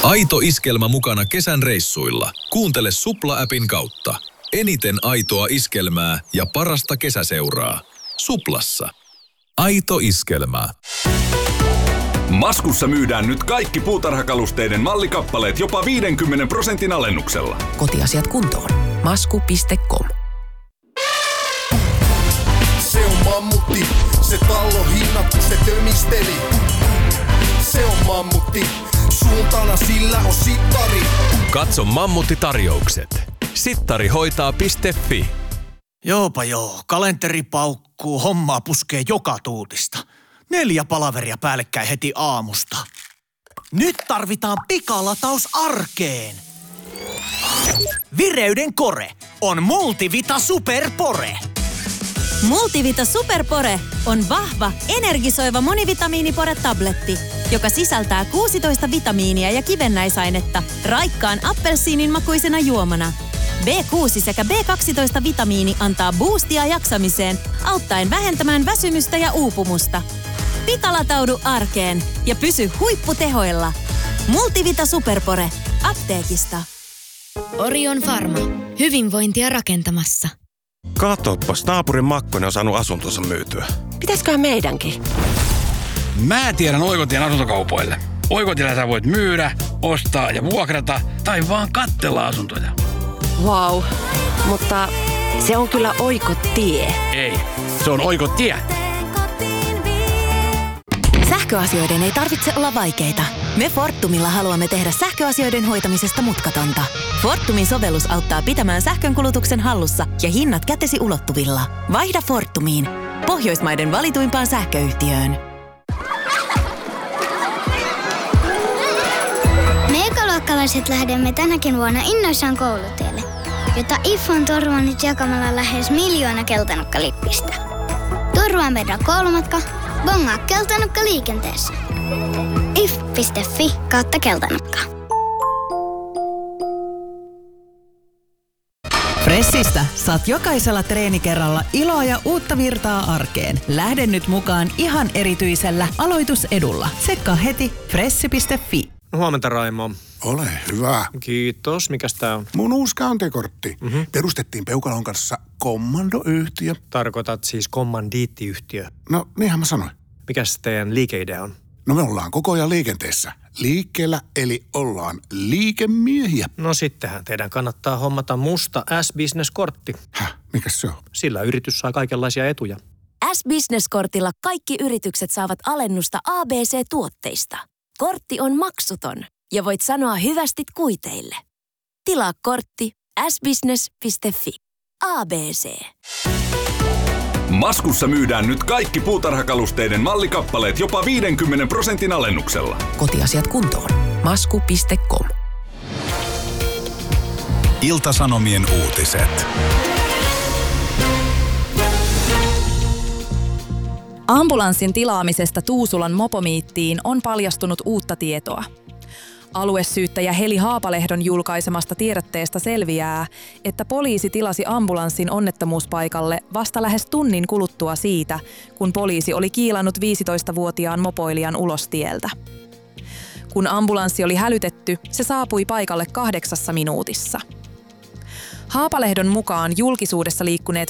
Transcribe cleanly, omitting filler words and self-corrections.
Aito iskelmä mukana kesän reissuilla. Kuuntele Supla-appin kautta. Eniten aitoa iskelmää ja parasta kesäseuraa. Suplassa. Aito iskelmää. Maskussa myydään nyt kaikki puutarhakalusteiden mallikappaleet jopa 50% alennuksella. Kotiasiat kuntoon. Masku.com. Se on mammutti, se tallo hinnat, se tömisteli. Se on mammutti, suuntana sillä on sittari. Katso Mammutti-tarjoukset. Sittarihoitaa.fi. Joopa joo, kalenteri paukkuu, hommaa puskee joka tuutista. 4 palaveria päällekkäin heti aamusta. Nyt tarvitaan pikalataus arkeen. Vireyden kore on Multivita Superpore. Multivita Superpore on vahva, energisoiva monivitamiinipore-tabletti, joka sisältää 16 vitamiinia ja kivennäisainetta raikkaan appelsiinin makuisena juomana. B6 sekä B12-vitamiini antaa boostia jaksamiseen, auttaen vähentämään väsymystä ja uupumusta. Pikalataudu arkeen ja pysy huipputehoilla. Multivita Superpore. Apteekista. Orion Pharma. Hyvinvointia rakentamassa. Katoppas, naapurin Makkonen on saanut asuntonsa myytyä. Pitäisköhän meidänkin? Mä tiedän Oikotien asuntokaupoille. Oikotiellä sä voit myydä, ostaa ja vuokrata tai vaan katsella asuntoja. Vau, mutta se on kyllä Oikotie. Ei, se on Oikotie. Sähköasioiden ei tarvitse olla vaikeita. Me Fortumilla haluamme tehdä sähköasioiden hoitamisesta mutkatonta. Fortumin sovellus auttaa pitämään sähkönkulutuksen hallussa ja hinnat kätesi ulottuvilla. Vaihda Fortumiin. Pohjoismaiden valituimpaan sähköyhtiöön. Me ekaluokkalaiset lähdemme tänäkin vuonna innoissaan koulutielle, jota IF on turvannut jakamalla lähes 1 miljoona keltanukkalippistä. Turvaa meidän koulumatka, bongaa keltanukka liikenteessä. if.fi/keltanukka. Fressistä saat jokaisella treenikerralla iloa ja uutta virtaa arkeen. Lähde nyt mukaan ihan erityisellä aloitusedulla. Tsekkaa heti fressi.fi. Huomenta, Raimo. Ole hyvä. Kiitos. Mikäs tää on? Mun uusi Counter-kortti. Perustettiin Peukalon kanssa kommandoyhtiö. Tarkoitat siis kommandiittiyhtiö? No, niinhän mä sanoin. Mikäs teidän liikeidea on? No me ollaan koko ajan liikenteessä. Liikkeellä, eli ollaan liikemiehiä. No sittenhän teidän kannattaa hommata musta S-Business-kortti. Häh? Mikäs se on? Sillä yritys saa kaikenlaisia etuja. S-Business-kortilla kaikki yritykset saavat alennusta ABC-tuotteista. Kortti on maksuton ja voit sanoa hyvästit kuiteille. Tilaa kortti sbusiness.fi. ABC. Maskussa myydään nyt kaikki puutarhakalusteiden mallikappaleet jopa 50% alennuksella. Kotiasiat kuntoon. Masku.com. Ilta-Sanomien uutiset. Ambulanssin tilaamisesta Tuusulan mopomiittiin on paljastunut uutta tietoa. Aluesyyttäjä Heli Haapalehdon julkaisemasta tiedotteesta selviää, että poliisi tilasi ambulanssin onnettomuuspaikalle vasta lähes tunnin kuluttua siitä, kun poliisi oli kiilannut 15-vuotiaan mopoilijan ulos tieltä. Kun ambulanssi oli hälytetty, se saapui paikalle 8 minuutissa. Haapalehdon mukaan julkisuudessa liikkuneet